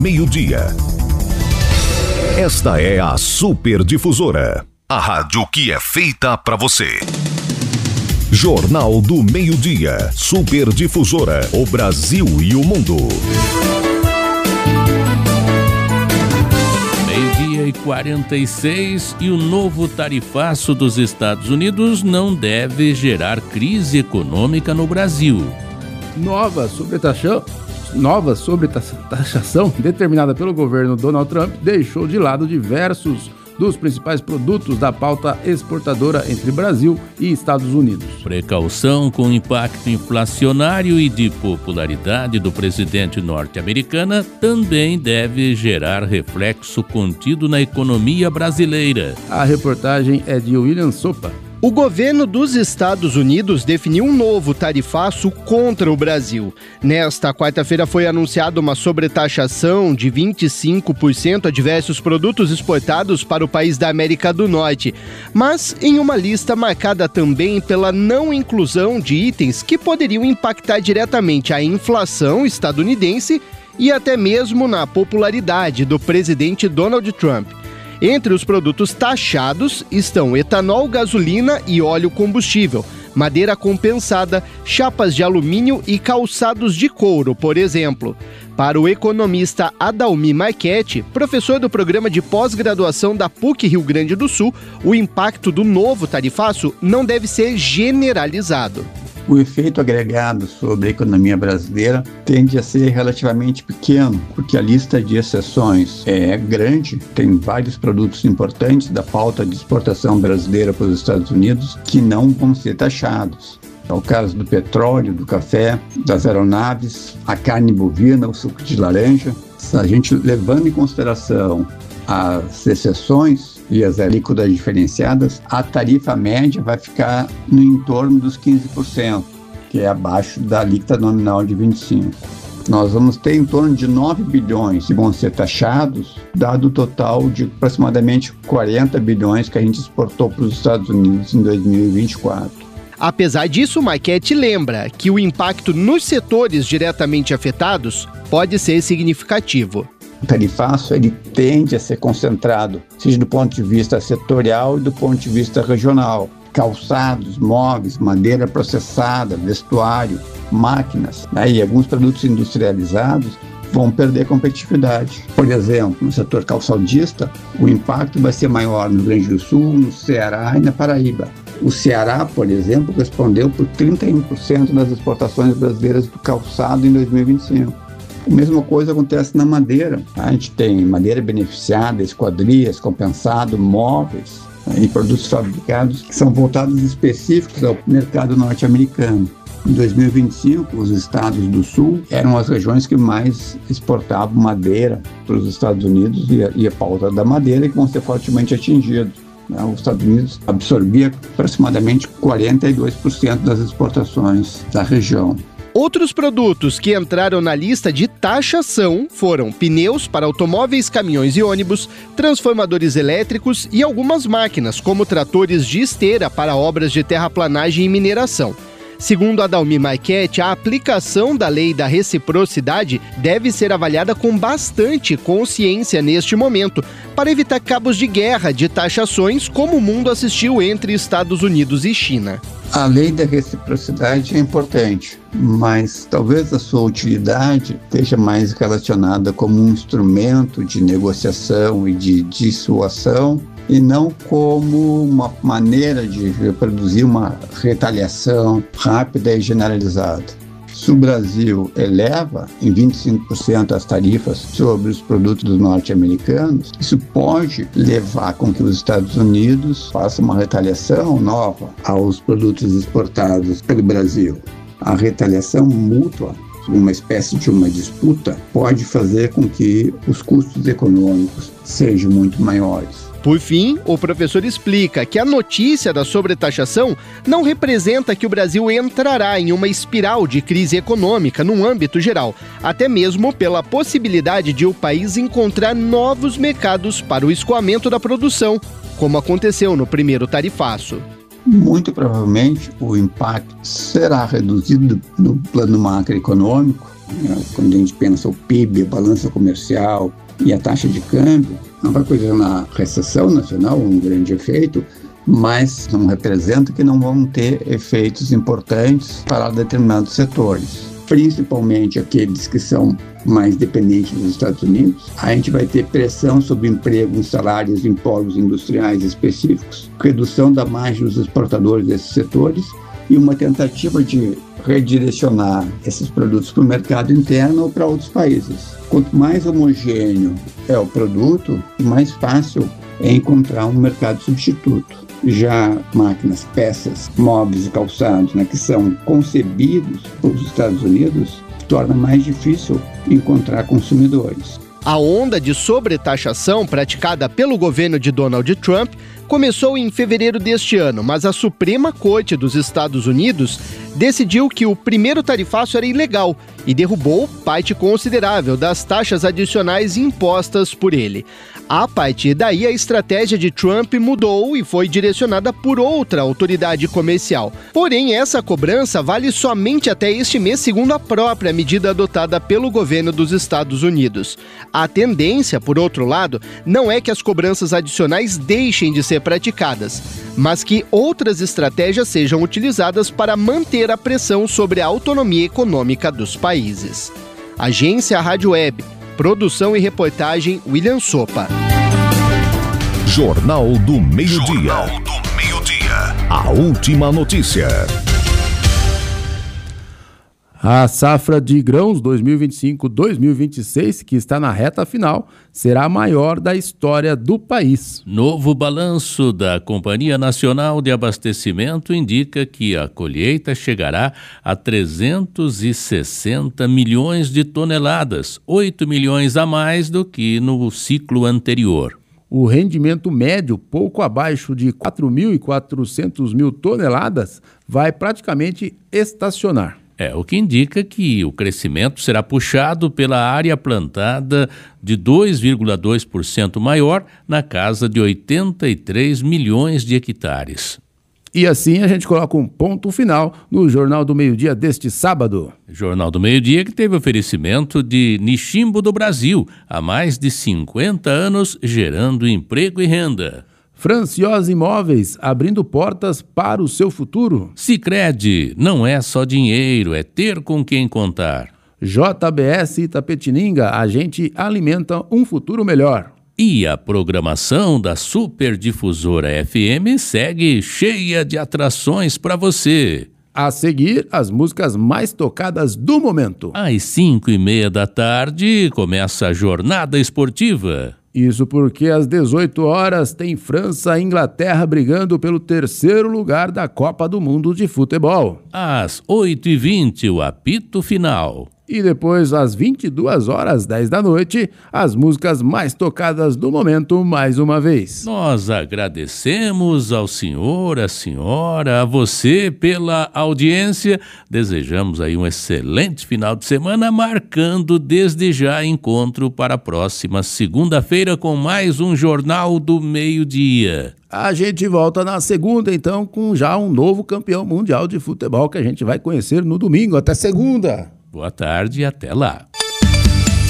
Meio-dia. Esta é a Super Difusora, a rádio que é feita para você. Jornal do Meio-dia, Super Difusora, o Brasil e o mundo. 12:46 e o novo tarifaço dos Estados Unidos não deve gerar crise econômica no Brasil. Nova sobretaxação determinada pelo governo Donald Trump deixou de lado diversos dos principais produtos da pauta exportadora entre Brasil e Estados Unidos. Precaução com o impacto inflacionário e de popularidade do presidente norte-americana também deve gerar reflexo contido na economia brasileira. A reportagem é de William Sopa. O governo dos Estados Unidos definiu um novo tarifaço contra o Brasil. Nesta quarta-feira foi anunciada uma sobretaxação de 25% a diversos produtos exportados para o país da América do Norte, mas em uma lista marcada também pela não inclusão de itens que poderiam impactar diretamente a inflação estadunidense e até mesmo na popularidade do presidente Donald Trump. Entre os produtos taxados estão etanol, gasolina e óleo combustível, madeira compensada, chapas de alumínio e calçados de couro, por exemplo. Para o economista Adalmir Marchetti, professor do programa de pós-graduação da PUC Rio Grande do Sul, o impacto do novo tarifaço não deve ser generalizado. O efeito agregado sobre a economia brasileira tende a ser relativamente pequeno, porque a lista de exceções é grande, tem vários produtos importantes da pauta de exportação brasileira para os Estados Unidos que não vão ser taxados. É o caso do petróleo, do café, das aeronaves, a carne bovina, o suco de laranja. A gente levando em consideração as exceções e as alíquotas diferenciadas, a tarifa média vai ficar no entorno dos 15%, que é abaixo da alíquota nominal de 25%. Nós vamos ter em torno de 9 bilhões que vão ser taxados, dado o total de aproximadamente 40 bilhões que a gente exportou para os Estados Unidos em 2024. Apesar disso, Marchetti lembra que o impacto nos setores diretamente afetados pode ser significativo. O tarifaço ele tende a ser concentrado, seja do ponto de vista setorial e do ponto de vista regional. Calçados, móveis, madeira processada, vestuário, máquinas, e alguns produtos industrializados vão perder competitividade. Por exemplo, no setor calçadista, o impacto vai ser maior no Rio Grande do Sul, no Ceará e na Paraíba. O Ceará, por exemplo, respondeu por 31% das exportações brasileiras do calçado em 2025. A mesma coisa acontece na madeira. A gente tem madeira beneficiada, esquadrias, compensado, móveis e produtos fabricados que são voltados específicos ao mercado norte-americano. Em 2025, os estados do Sul eram as regiões que mais exportavam madeira para os Estados Unidos e a pauta da madeira que vão ser fortemente atingidos. Os Estados Unidos absorvia aproximadamente 42% das exportações da região. Outros produtos que entraram na lista de taxação foram pneus para automóveis, caminhões e ônibus, transformadores elétricos e algumas máquinas, como tratores de esteira para obras de terraplanagem e mineração. Segundo Adalmir Marchetti, a aplicação da lei da reciprocidade deve ser avaliada com bastante consciência neste momento, para evitar cabos de guerra de taxações como o mundo assistiu entre Estados Unidos e China. A lei da reciprocidade é importante, mas talvez a sua utilidade esteja mais relacionada como um instrumento de negociação e de dissuasão, e não como uma maneira de reproduzir uma retaliação rápida e generalizada. Se o Brasil eleva em 25% as tarifas sobre os produtos norte-americanos, isso pode levar com que os Estados Unidos façam uma retaliação nova aos produtos exportados pelo Brasil. A retaliação mútua, uma espécie de uma disputa, pode fazer com que os custos econômicos sejam muito maiores. Por fim, o professor explica que a notícia da sobretaxação não representa que o Brasil entrará em uma espiral de crise econômica no âmbito geral, até mesmo pela possibilidade de o país encontrar novos mercados para o escoamento da produção, como aconteceu no primeiro tarifaço. Muito provavelmente o impacto será reduzido no plano macroeconômico, Quando a gente pensa o PIB, a balança comercial e a taxa de câmbio, não vai coisa na recessão nacional, um grande efeito, mas não representa que não vão ter efeitos importantes para determinados setores, principalmente aqueles que são mais dependentes dos Estados Unidos. A gente vai ter pressão sobre emprego em salários em polos industriais específicos, redução da margem dos exportadores desses setores e uma tentativa de redirecionar esses produtos para o mercado interno ou para outros países. Quanto mais homogêneo é o produto, mais fácil é encontrar um mercado substituto. Já máquinas, peças, móveis e calçados, que são concebidos pelos Estados Unidos, torna mais difícil encontrar consumidores. A onda de sobretaxação praticada pelo governo de Donald Trump começou em fevereiro deste ano, mas a Suprema Corte dos Estados Unidos decidiu que o primeiro tarifaço era ilegal e derrubou parte considerável das taxas adicionais impostas por ele. A partir daí, a estratégia de Trump mudou e foi direcionada por outra autoridade comercial. Porém, essa cobrança vale somente até este mês, segundo a própria medida adotada pelo governo dos Estados Unidos. A tendência, por outro lado, não é que as cobranças adicionais deixem de ser praticadas, mas que outras estratégias sejam utilizadas para manter a pressão sobre a autonomia econômica dos países. Agência Rádio Web. Produção e reportagem William Sopa. Jornal do Meio-Dia. A última notícia. A safra de grãos 2025-2026, que está na reta final, será a maior da história do país. Novo balanço da Companhia Nacional de Abastecimento indica que a colheita chegará a 360 milhões de toneladas, 8 milhões a mais do que no ciclo anterior. O rendimento médio, pouco abaixo de 4.400 toneladas, vai praticamente estacionar. O que indica que o crescimento será puxado pela área plantada de 2,2% maior, na casa de 83 milhões de hectares. E assim a gente coloca um ponto final no Jornal do Meio-Dia deste sábado. Jornal do Meio-Dia que teve oferecimento de Nishimbo do Brasil, há mais de 50 anos gerando emprego e renda. Franciosa Imóveis, abrindo portas para o seu futuro. Sicredi, não é só dinheiro, é ter com quem contar. JBS Itapetininga, a gente alimenta um futuro melhor. E a programação da Superdifusora FM segue cheia de atrações para você. A seguir, as músicas mais tocadas do momento. Às 5:30 da tarde, começa a jornada esportiva. Isso porque às 18 horas tem França e Inglaterra brigando pelo terceiro lugar da Copa do Mundo de Futebol. Às 8:20, o apito final. E depois, às 22 horas, 10 da noite, as músicas mais tocadas do momento mais uma vez. Nós agradecemos ao senhor, à senhora, a você pela audiência. Desejamos aí um excelente final de semana, marcando desde já encontro para a próxima segunda-feira com mais um Jornal do Meio-Dia. A gente volta na segunda, então, com já um novo campeão mundial de futebol que a gente vai conhecer no domingo. Até segunda! Boa tarde e até lá.